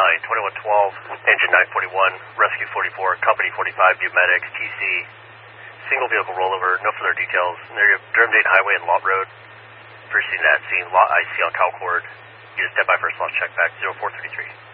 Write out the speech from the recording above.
2112, engine 941, rescue 44, company 45, view medics, TC, single vehicle rollover, no further details. Near Durham Dayton Highway and Lot Road. Proceeding at scene, lot IC on Concord. Use dead by first loss check back 0433.